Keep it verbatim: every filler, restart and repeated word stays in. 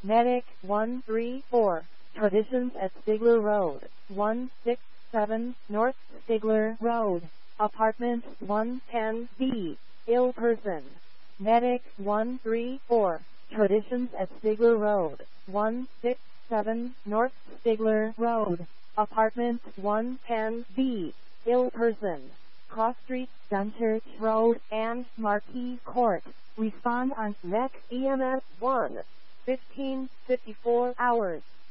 Medic one three four, Traditions at Stigler Road, one six seven North Stigler Road, Apartment one ten B, ill person. Medic one three four, Traditions at Stigler Road, one six seven North Stigler Road, Apartment one ten B, ill person. Cross Street, Dunchurch Road, and Marquis Court. Respond on M E C E M S one, fifteen fifty-four hours.